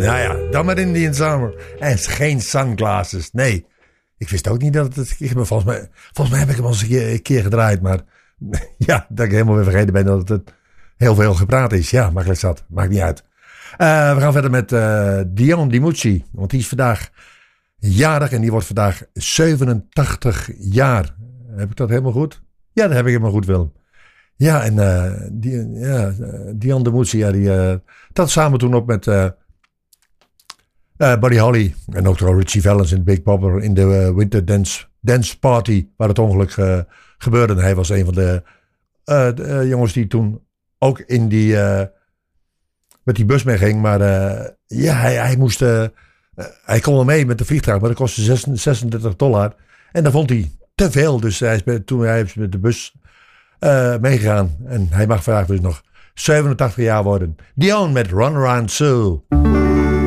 Nou ja, dan maar Indian Summer. En geen sunglasses. Nee. Ik wist ook niet dat het... Volgens mij heb ik hem al eens een keer gedraaid. Maar ja, dat ik helemaal weer vergeten ben dat het heel veel gepraat is. Ja, makkelijk zat. Maakt niet uit. We gaan verder met Dion DiMucci. Want die is vandaag jarig en die wordt vandaag 87 jaar. Heb ik dat helemaal goed? Ja, dat heb ik helemaal goed, Willem. Ja, en Dion DiMucci, ja, die trad samen toen op met Buddy Holly. En ook door Richie Valens in Big Bopper in de Winter Dance Party, waar het ongeluk gebeurde. En hij was een van de jongens die toen ook in die... met die bus mee ging. Maar hij moest... hij kon wel mee met de vliegtuig. Maar dat kostte $36. En dat vond hij te veel. Dus toen hij is met de bus meegegaan. En hij mag vandaag dus nog 87 jaar worden. Dion met Run Around Sue.